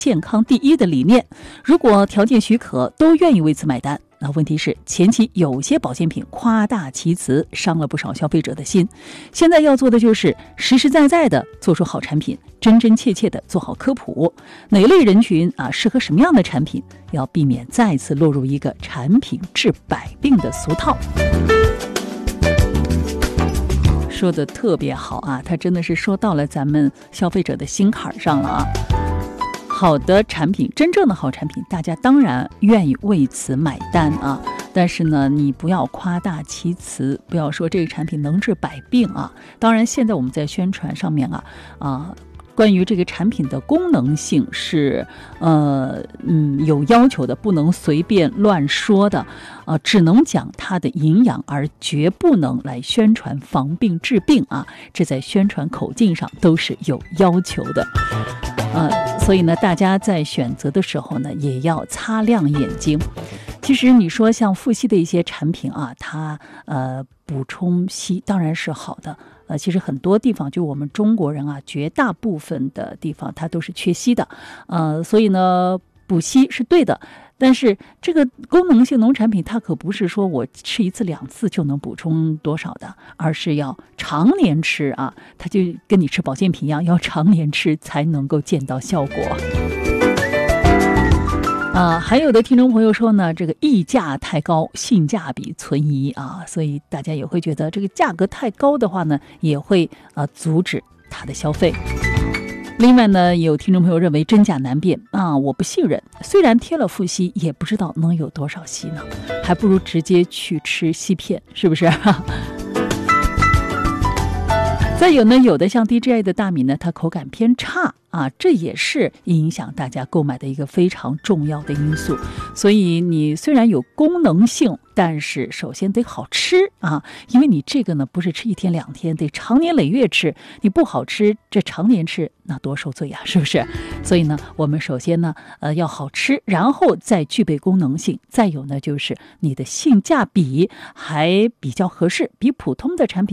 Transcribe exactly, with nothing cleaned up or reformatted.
健康第一的理念，如果条件许可，都愿意为此买单。那问题是，前期有些保健品夸大其词，伤了不少消费者的心。现在要做的就是实实在在的做出好产品，真真切切的做好科普，哪类人群啊适合什么样的产品，要避免再次落入一个产品治百病的俗套。说的特别好啊，他真的是说到了咱们消费者的心坎上了啊。好的产品，真正的好产品，大家当然愿意为此买单啊。但是呢，你不要夸大其词，不要说这个产品能治百病啊。当然，现在我们在宣传上面啊啊。关于这个产品的功能性是呃嗯有要求的，不能随便乱说的，呃只能讲它的营养，而绝不能来宣传防病治病啊，这在宣传口径上都是有要求的。呃所以呢，大家在选择的时候呢，也要擦亮眼睛。其实你说像富硒的一些产品啊，它呃补充硒当然是好的。呃，其实很多地方，就我们中国人啊，绝大部分的地方它都是缺硒的，呃，所以呢，补硒是对的。但是这个功能性农产品，它可不是说我吃一次两次就能补充多少的，而是要常年吃啊，它就跟你吃保健品一样，要常年吃才能够见到效果。啊、呃，还有的听众朋友说呢，这个溢价太高，性价比存疑啊，所以大家也会觉得这个价格太高的话呢，也会呃阻止它的消费。另外呢，有听众朋友认为真假难辨啊，我不信任，虽然贴了富硒，也不知道能有多少硒呢，还不如直接去吃硒片，是不是？再有呢，有的像 D J I 的大米呢，它口感偏差啊，这也是影响大家购买的一个非常重要的因素。所以你虽然有功能性，但是首先得好吃啊，因为你这个呢不是吃一天两天，得长年累月吃，你不好吃，这常年吃那多受罪啊，是不是？所以呢，我们首先呢，呃，要好吃，然后再具备功能性，再有呢就是你的性价比还比较合适，比普通的产品